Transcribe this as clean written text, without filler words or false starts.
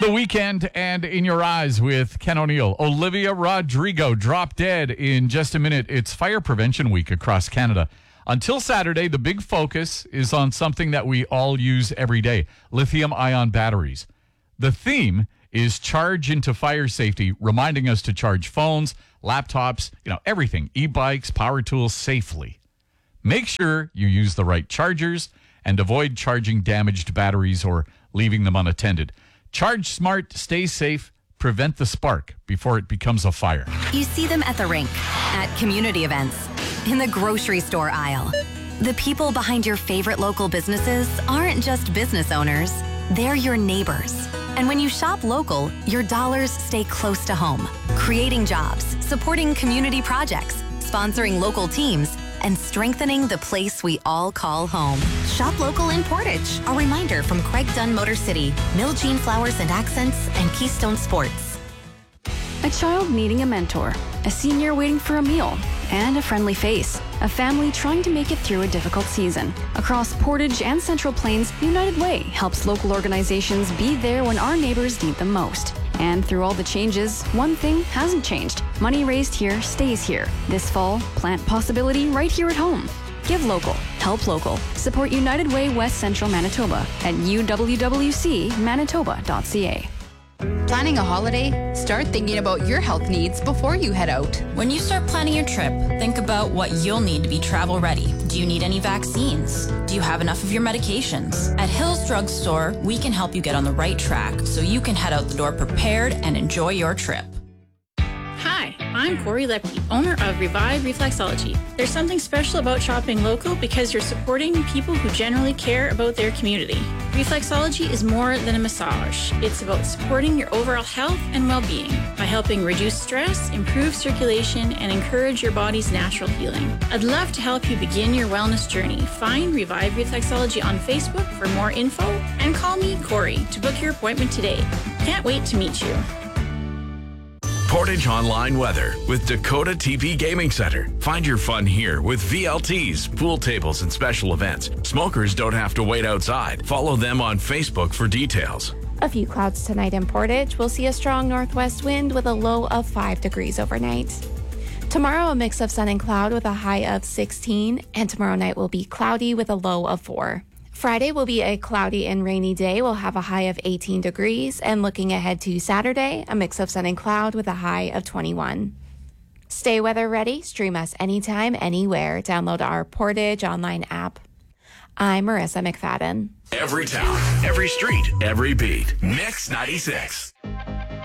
The Weekend and In Your Eyes with Ken O'Neill. Olivia Rodrigo dropped dead in just a minute. It's Fire Prevention Week across Canada. Until Saturday, the big focus is on something that we all use every day, lithium-ion batteries. The theme is Charge into Fire Safety, reminding us to charge phones, laptops, everything, e-bikes, power tools safely. Make sure you use the right chargers and avoid charging damaged batteries or leaving them unattended. Charge smart, stay safe, prevent the spark before it becomes a fire. You see them at the rink, at community events, in the grocery store aisle. The people behind your favorite local businesses aren't just business owners, they're your neighbors. And when you shop local, your dollars stay close to home, creating jobs, supporting community projects, sponsoring local teams, and strengthening the place we all call home. Shop local in Portage. A reminder from Craig Dunn Motor City, Miljean Flowers and Accents, and Keystone Sports. A child needing a mentor, a senior waiting for a meal, and a friendly face. A family trying to make it through a difficult season. Across Portage and Central Plains, United Way helps local organizations be there when our neighbors need them most. And through all the changes, one thing hasn't changed. Money raised here stays here. This fall, plant possibility right here at home. Give local. Help local. Support United Way West Central Manitoba at uwwcmanitoba.ca. Planning a holiday? Start thinking about your health needs before you head out. When you start planning your trip, think about what you'll need to be travel ready. Do you need any vaccines? Do you have enough of your medications? At Hills Drug Store, we can help you get on the right track so you can head out the door prepared and enjoy your trip. Hi, I'm Corey Lepke, owner of Revive Reflexology. There's something special about shopping local because you're supporting people who generally care about their community. Reflexology is more than a massage. It's about supporting your overall health and well-being by helping reduce stress, improve circulation, and encourage your body's natural healing. I'd love to help you begin your wellness journey. Find Revive Reflexology on Facebook for more info and call me, Corey, to book your appointment today. Can't wait to meet you. Portage Online Weather with Dakota TP Gaming Center. Find your fun here with VLTs, pool tables, and special events. Smokers don't have to wait outside. Follow them on Facebook for details. A few clouds tonight in Portage. We'll see a strong northwest wind with a low of 5 degrees overnight. Tomorrow, a mix of sun and cloud with a high of 16, and tomorrow night will be cloudy with a low of 4. Friday will be a cloudy and rainy day. We'll have a high of 18 degrees. And looking ahead to Saturday, a mix of sun and cloud with a high of 21. Stay weather ready. Stream us anytime, anywhere. Download our Portage online app. I'm Marissa McFadden. Every town, every street, every beat. Mix 96.